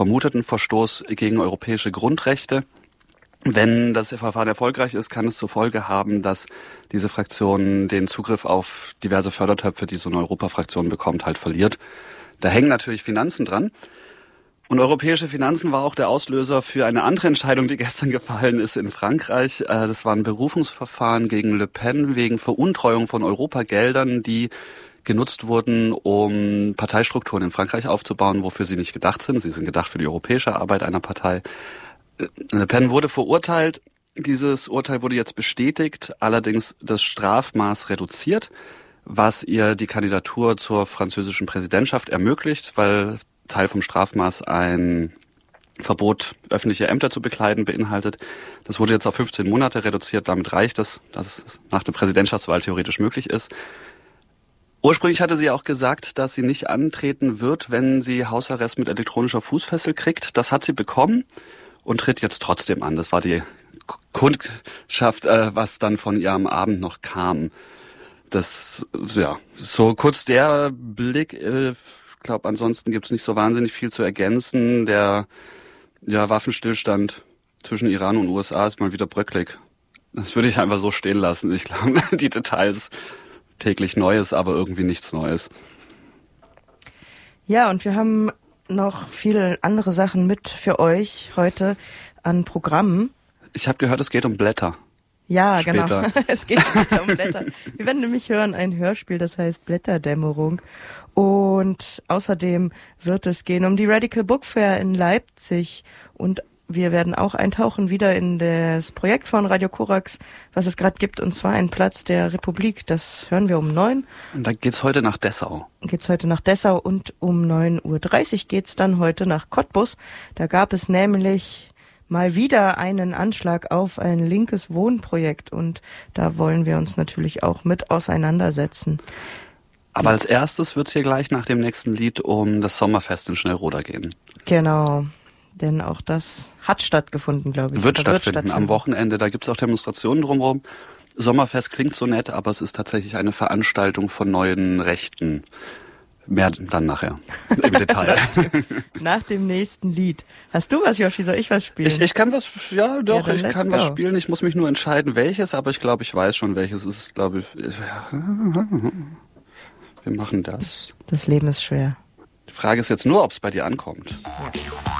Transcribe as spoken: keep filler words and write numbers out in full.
vermuteten Verstoß gegen europäische Grundrechte. Wenn das Verfahren erfolgreich ist, kann es zur Folge haben, dass diese Fraktion den Zugriff auf diverse Fördertöpfe, die so eine Europafraktion bekommt, halt verliert. Da hängen natürlich Finanzen dran. Und europäische Finanzen war auch der Auslöser für eine andere Entscheidung, die gestern gefallen ist in Frankreich. Das war ein Berufungsverfahren gegen Le Pen wegen Veruntreuung von Europageldern, die genutzt wurden, um Parteistrukturen in Frankreich aufzubauen, wofür sie nicht gedacht sind. Sie sind gedacht für die europäische Arbeit einer Partei. Le Pen wurde verurteilt. Dieses Urteil wurde jetzt bestätigt, allerdings das Strafmaß reduziert, was ihr die Kandidatur zur französischen Präsidentschaft ermöglicht, weil Teil vom Strafmaß ein Verbot, öffentliche Ämter zu bekleiden, beinhaltet. Das wurde jetzt auf fünfzehn Monate reduziert. Damit reicht es, dass es nach der Präsidentschaftswahl theoretisch möglich ist. Ursprünglich hatte sie auch gesagt, dass sie nicht antreten wird, wenn sie Hausarrest mit elektronischer Fußfessel kriegt. Das hat sie bekommen und tritt jetzt trotzdem an. Das war die Kundschaft, äh, was dann von ihr am Abend noch kam. Das, ja, so kurz der Blick. Äh, Ich glaube, ansonsten gibt es nicht so wahnsinnig viel zu ergänzen. Der ja, Waffenstillstand zwischen Iran und U S A ist mal wieder bröcklig. Das würde ich einfach so stehen lassen. Ich glaube, die Details täglich Neues, aber irgendwie nichts Neues. Ja, und wir haben noch viele andere Sachen mit für euch heute an Programmen. Ich habe gehört, es geht um Blätter. Ja, Später. Genau. Es geht später um Blätter. Wir werden nämlich hören ein Hörspiel, das heißt Blätterdämmerung. Und außerdem wird es gehen um die Radical Book Fair in Leipzig. Und wir werden auch eintauchen wieder in das Projekt von Radio Korax, was es gerade gibt, und zwar ein Platz der Republik. Das hören wir um neun. Und da geht's heute nach Dessau. Geht's heute nach Dessau und um neun Uhr dreißig geht's dann heute nach Cottbus. Da gab es nämlich mal wieder einen Anschlag auf ein linkes Wohnprojekt und da wollen wir uns natürlich auch mit auseinandersetzen. Aber als erstes wird's hier gleich nach dem nächsten Lied um das Sommerfest in Schnellroda gehen. Genau, denn auch das hat stattgefunden, glaube ich. Wird stattfinden, wird stattfinden am stattfinden. Wochenende. Da gibt's auch Demonstrationen drumherum. Sommerfest klingt so nett, aber es ist tatsächlich eine Veranstaltung von neuen Rechten. Mehr dann nachher, im Detail. nach, dem, nach dem nächsten Lied. Hast du was, Joshi? Soll ich was spielen? Ich, ich kann was, ja doch, ja, ich kann go. was spielen. Ich muss mich nur entscheiden, welches, aber ich glaube, ich weiß schon, welches es ist, glaube ich. Wir machen das. Das Leben ist schwer. Die Frage ist jetzt nur, ob es bei dir ankommt. Ja.